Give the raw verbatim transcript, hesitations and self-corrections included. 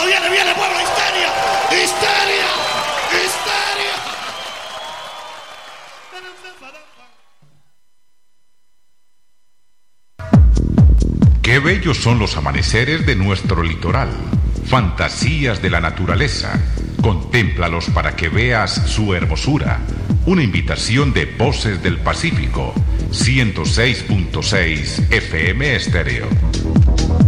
viene, viene, pueblo, histeria, histeria, histeria. Qué bellos son los amaneceres de nuestro litoral, fantasías de la naturaleza. Contémplalos para que veas su hermosura. Una invitación de Voces del Pacífico, ciento seis punto seis F M Estéreo.